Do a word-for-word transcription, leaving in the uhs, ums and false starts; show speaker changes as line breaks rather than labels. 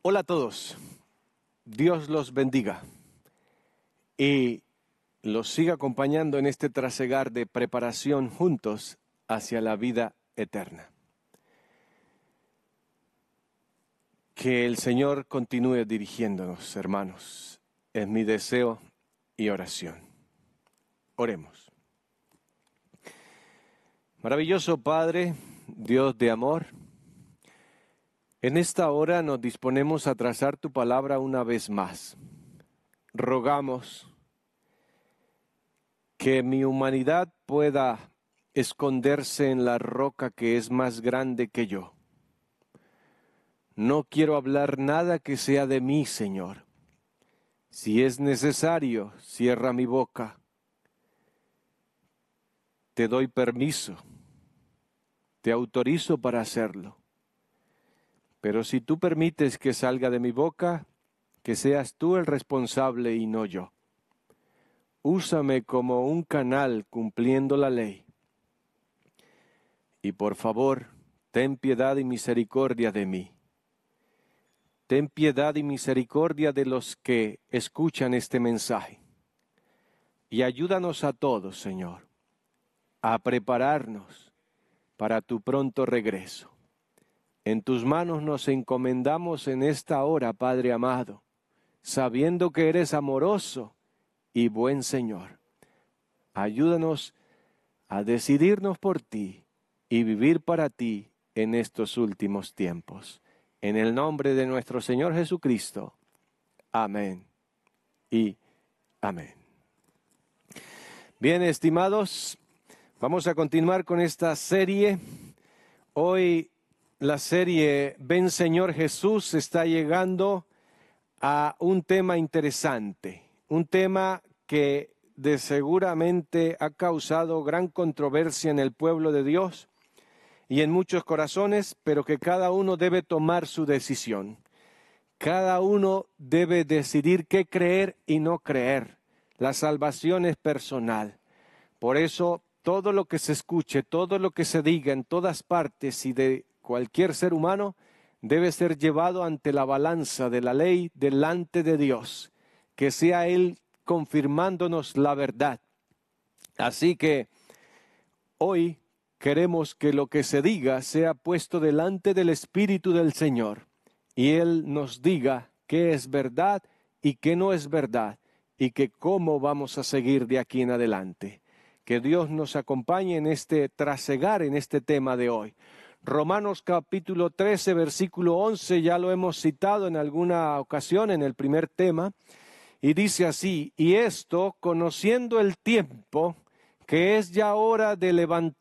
Hola a todos, Dios los bendiga y los siga acompañando en este trasegar de preparación juntos hacia la vida eterna. Que el Señor continúe dirigiéndonos, hermanos, es mi deseo y oración. Oremos. Maravilloso Padre, Dios de amor, en esta hora nos disponemos a trazar tu palabra una vez más. Rogamos que mi humanidad pueda esconderse en la roca que es más grande que yo. No quiero hablar nada que sea de mí, Señor. Si es necesario, cierra mi boca. Te doy permiso, te autorizo para hacerlo. Pero si tú permites que salga de mi boca, que seas tú el responsable y no yo. Úsame como un canal cumpliendo la ley. Y por favor, ten piedad y misericordia de mí. Ten piedad y misericordia de los que escuchan este mensaje. Y ayúdanos a todos, Señor, a prepararnos para tu pronto regreso. En tus manos nos encomendamos en esta hora, Padre amado, sabiendo que eres amoroso y buen Señor. Ayúdanos a decidirnos por ti y vivir para ti en estos últimos tiempos. En el nombre de nuestro Señor Jesucristo. Amén y amén. Bien, estimados, vamos a continuar con esta serie. Hoy la serie Ven Señor Jesús está llegando a un tema interesante, un tema que de seguramente ha causado gran controversia en el pueblo de Dios y en muchos corazones, pero que cada uno debe tomar su decisión. Cada uno debe decidir qué creer y no creer. La salvación es personal. Por eso, todo lo que se escuche, todo lo que se diga en todas partes y de cualquier ser humano debe ser llevado ante la balanza de la ley delante de Dios, que sea Él confirmándonos la verdad. Así que hoy queremos que lo que se diga sea puesto delante del Espíritu del Señor y Él nos diga qué es verdad y qué no es verdad y que cómo vamos a seguir de aquí en adelante. Que Dios nos acompañe en este trasegar, en este tema de hoy. Romanos capítulo trece, versículo once, ya lo hemos citado en alguna ocasión en el primer tema, y dice así: y esto, conociendo el tiempo, que es ya hora de levantar